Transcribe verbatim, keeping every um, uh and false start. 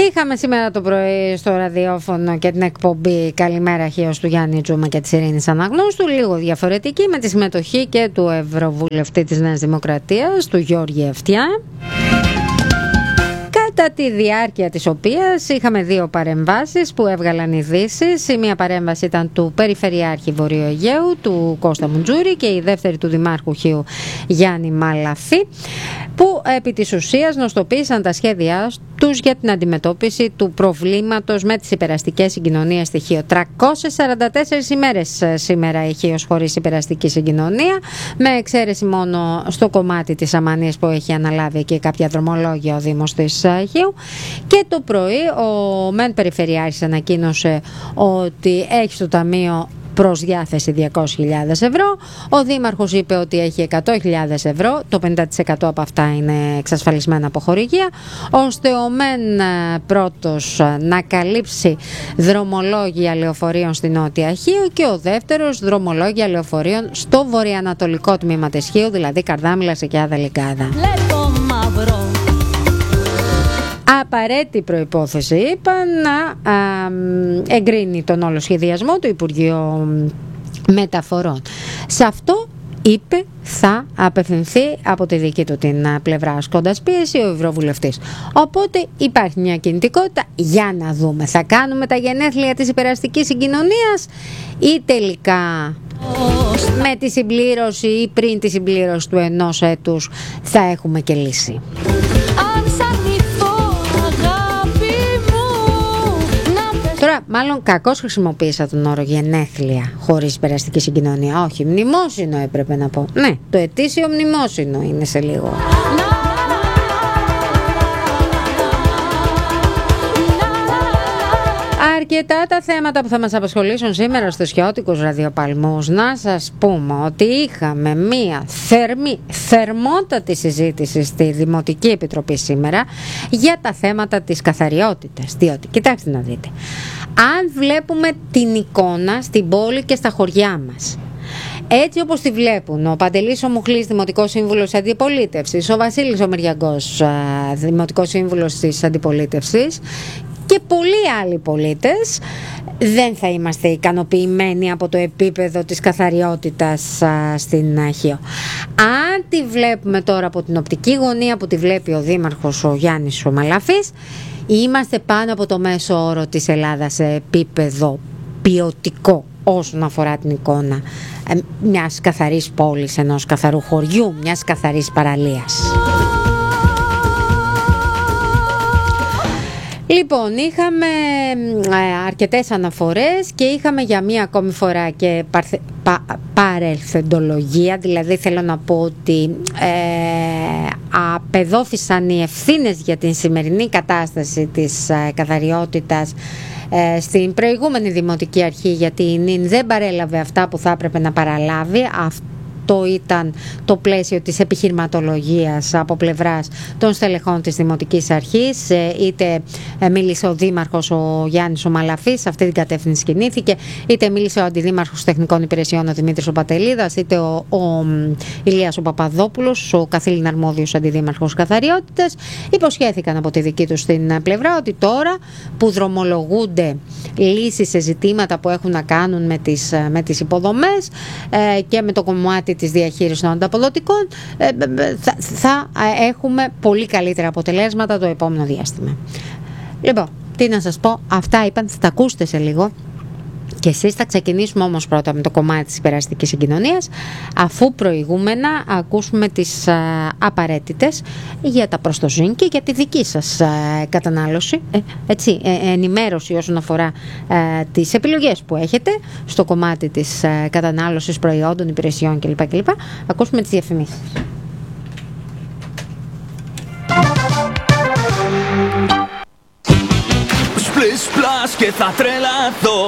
Είχαμε σήμερα το πρωί στο ραδιόφωνο και την εκπομπή Καλημέρα Χίος του Γιάννη Τζούμα και της Ειρήνης Αναγνώστου, λίγο διαφορετική, με τη συμμετοχή και του Ευρωβουλευτή της Νέας Δημοκρατίας, του Γιώργη Ευτιά, κατά τη διάρκεια της οποίας είχαμε δύο παρεμβάσεις που έβγαλαν ειδήσεις. Η μία παρέμβαση ήταν του Περιφερειάρχη Βορείου Αιγαίου, του Κώστα Μουτζούρη, και η δεύτερη του Δημάρχου Χίου, Γιάννη Μαλαφή, που επί της ουσίας γνωστοποίησαν τα σχέδιά τους για την αντιμετώπιση του προβλήματος με τις υπεραστικές συγκοινωνίες στη Χίο. τριακόσιες σαράντα τέσσερις ημέρες σήμερα η Χίος χωρίς υπεραστική συγκοινωνία, με εξαίρεση μόνο στο κομμάτι της Αμανίας που έχει αναλάβει εκεί κάποια δρομολόγια ο Δήμος της Χίου. Και το πρωί ο ΜΕΝ Περιφερειάρχης ανακοίνωσε ότι έχει στο Ταμείο προς διάθεση διακόσιες χιλιάδες ευρώ. Ο Δήμαρχος είπε ότι έχει εκατό χιλιάδες ευρώ, το πενήντα τοις εκατό από αυτά είναι εξασφαλισμένα από χορηγία, ώστε ο ΜΕΝ πρώτος να καλύψει δρομολόγια λεωφορείων στην Νότια Χίο και ο δεύτερος δρομολόγια λεωφορείων στο βορειοανατολικό τμήμα της Χίου, δηλαδή Καρδάμηλα, Σικιάδα, Λυκάδα. Απαραίτητη προϋπόθεση, είπα, να α, εγκρίνει τον όλο σχεδιασμό του Υπουργείο Μεταφορών. Σε αυτό, είπε, θα απευθυνθεί από τη δική του την πλευρά, ασκώντας πίεση, ο Ευρωβουλευτής. Οπότε υπάρχει μια κινητικότητα για να δούμε, θα κάνουμε τα γενέθλια της υπεραστικής συγκοινωνίας ή τελικά με τη συμπλήρωση ή πριν τη συμπλήρωση του ενός έτους θα έχουμε και λύση. Τώρα, μάλλον κακώς χρησιμοποίησα τον όρο γενέθλια χωρίς υπεραστική συγκοινωνία. Όχι, μνημόσυνο έπρεπε να πω. Ναι, το ετήσιο μνημόσυνο είναι σε λίγο. Αρκετά τα θέματα που θα μας απασχολήσουν σήμερα στους χιώτικους ραδιοπαλμούς. Να σας πούμε ότι είχαμε μία θερμή, θερμότατη συζήτηση στη Δημοτική Επιτροπή σήμερα για τα θέματα της καθαριότητας. Διότι, κοιτάξτε να δείτε, αν βλέπουμε την εικόνα στην πόλη και στα χωριά μας, έτσι όπως τη βλέπουν ο Παντελής ο Μουχλής, Δημοτικός Σύμβουλος Αντιπολίτευσης, ο Βασίλης ο Μυριαγκός, Δημοτικός Σύμβουλος της Αντιπολίτευσης, και πολλοί άλλοι πολίτες, δεν θα είμαστε ικανοποιημένοι από το επίπεδο της καθαριότητας α, στην Χίο. Αν τη βλέπουμε τώρα από την οπτική γωνία που τη βλέπει ο Δήμαρχος ο Γιάννης ο Μαλαφής, είμαστε πάνω από το μέσο όρο της Ελλάδας σε επίπεδο ποιοτικό όσον αφορά την εικόνα ε, μιας καθαρής πόλης, ενός καθαρού χωριού, μιας καθαρής παραλίας. Λοιπόν, είχαμε ε, αρκετές αναφορές και είχαμε για μία ακόμη φορά και παρθε, πα, παρελθεντολογία, δηλαδή θέλω να πω ότι ε, απεδόθησαν οι ευθύνες για την σημερινή κατάσταση της ε, καθαριότητας ε, στην προηγούμενη Δημοτική Αρχή, γιατί η ΝΙΝ δεν παρέλαβε αυτά που θα έπρεπε να παραλάβει. Αυτό ήταν το πλαίσιο της επιχειρηματολογίας από πλευράς των στελεχών της Δημοτικής Αρχής. Είτε μίλησε ο Δήμαρχος ο Γιάννης ο Μαλαφής, σε αυτή την κατεύθυνση κινήθηκε, είτε μίλησε ο Αντιδήμαρχος Τεχνικών Υπηρεσιών ο Δημήτρης ο Πατελίδας, είτε ο, ο Ηλίας ο Παπαδόπουλος, ο καθήλυνα αρμόδιος Αντιδήμαρχος Καθαριότητας. Υποσχέθηκαν από τη δική τους την πλευρά ότι τώρα που δρομολογούνται λύσεις σε ζητήματα που έχουν να κάνουν με τις, με τις υποδομές ε, και με το κομμάτι της διαχείρισης των ανταποδοτικών, θα, θα έχουμε πολύ καλύτερα αποτελέσματα το επόμενο διάστημα. Λοιπόν, τι να σας πω, αυτά είπαν, θα τα ακούσετε σε λίγο και εσείς. Θα ξεκινήσουμε όμως πρώτα με το κομμάτι της υπεραστικής συγκοινωνίας, αφού προηγούμενα ακούσουμε τις α, απαραίτητες για τα προστοζήν και για τη δική σας α, κατανάλωση, ε, έτσι, ε, ενημέρωση όσον αφορά α, τις επιλογές που έχετε στο κομμάτι της α, κατανάλωσης προϊόντων, υπηρεσιών κλπ. κλπ. Ακούσουμε τις διαφημίσεις. Σπλες πλάς και θα τρελαθώ.